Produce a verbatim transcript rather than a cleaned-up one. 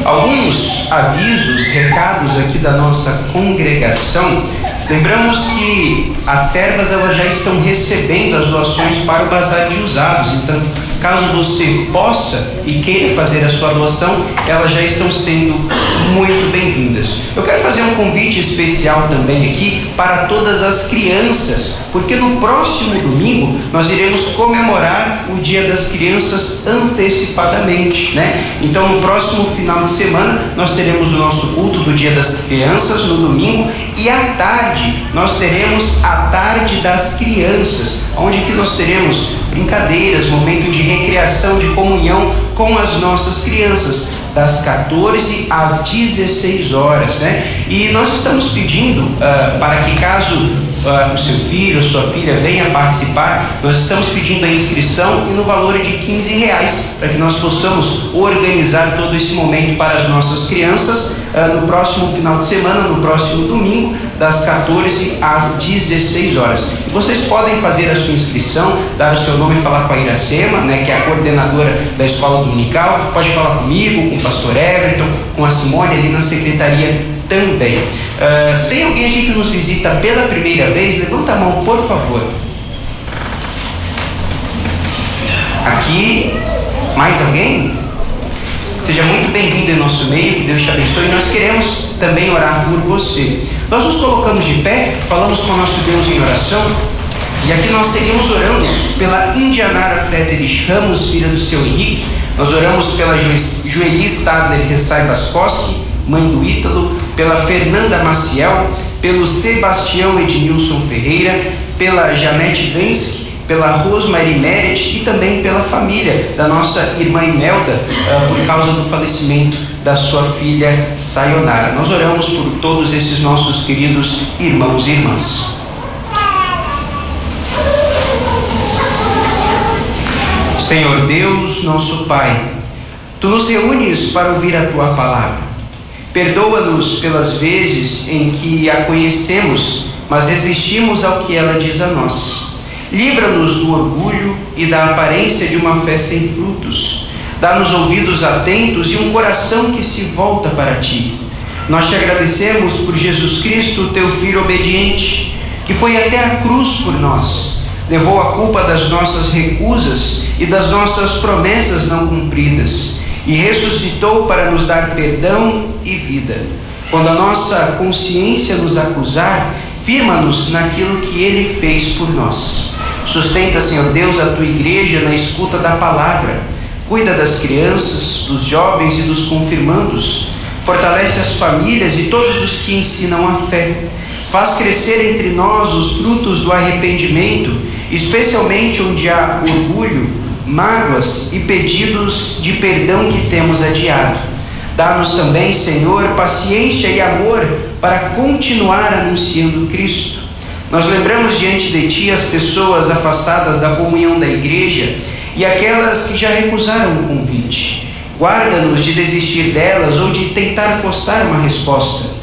Alguns avisos, recados aqui da nossa congregação. Lembramos que as servas elas já estão recebendo as doações para o bazar de usados, então caso você possa e queira fazer a sua doação, elas já estão sendo muito bem-vindas. Eu quero fazer um convite especial também aqui para todas as crianças, porque no próximo domingo nós iremos comemorar o Dia das Crianças antecipadamente, né? Então no próximo final de semana nós teremos o nosso culto do Dia das Crianças no domingo, e à tarde nós teremos a Tarde das Crianças, onde que nós teremos brincadeiras, momento de recreação, de comunhão com as nossas crianças, das quatorze às dezesseis horas, né? E nós estamos pedindo uh, para que caso uh, o seu filho ou sua filha venha participar, nós estamos pedindo a inscrição e no valor de quinze reais, para que nós possamos organizar todo esse momento para as nossas crianças uh, no próximo final de semana, no próximo domingo, das quatorze às dezesseis horas. E vocês podem fazer a sua inscrição, dar o seu nome e falar com a Iracema, né, que é a coordenadora da escola dominical. Pode falar comigo, com o pastor Everton, com a Simone ali na secretaria também. Uh, tem alguém aqui que nos visita pela primeira vez? Levanta a mão, por favor. Aqui, mais alguém? Seja muito bem-vindo em nosso meio, que Deus te abençoe. E nós queremos também orar por você. Nós nos colocamos de pé, falamos com o nosso Deus em oração, e aqui nós seguimos orando pela Indianara Frederich Ramos, filha do seu Henrique. Nós oramos pela Joeli Stadler Ressai Baskoski, mãe do Ítalo, pela Fernanda Maciel, pelo Sebastião Ednilson Ferreira, pela Janete Vensky, pela Rosemary Meret e também pela família da nossa irmã Imelda, uh, por causa do falecimento da sua filha Sayonara. Nós oramos por todos esses nossos queridos irmãos e irmãs. Senhor Deus, nosso Pai, Tu nos reúnes para ouvir a Tua palavra. Perdoa-nos pelas vezes em que a conhecemos, mas resistimos ao que ela diz a nós. Livra-nos do orgulho e da aparência de uma fé sem frutos. Dá-nos ouvidos atentos e um coração que se volta para Ti. Nós Te agradecemos por Jesus Cristo, Teu Filho obediente, que foi até a cruz por nós, levou a culpa das nossas recusas e das nossas promessas não cumpridas, e ressuscitou para nos dar perdão e vida. Quando a nossa consciência nos acusar, firma-nos naquilo que Ele fez por nós. Sustenta, Senhor Deus, a Tua igreja na escuta da palavra. Cuida das crianças, dos jovens e dos confirmandos. Fortalece as famílias e todos os que ensinam a fé. Faz crescer entre nós os frutos do arrependimento, especialmente onde há orgulho, mágoas e pedidos de perdão que temos adiado. Dá-nos também, Senhor, paciência e amor para continuar anunciando Cristo. Nós lembramos diante de Ti as pessoas afastadas da comunhão da igreja e aquelas que já recusaram o convite. Guarda-nos de desistir delas ou de tentar forçar uma resposta.